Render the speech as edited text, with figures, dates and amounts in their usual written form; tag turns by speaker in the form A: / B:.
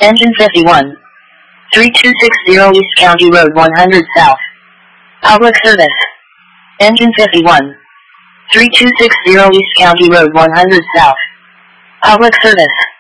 A: Engine 51. 3260 East County Road 100 South. Public service. Engine 51. 3260 East County Road 100 South. Public service.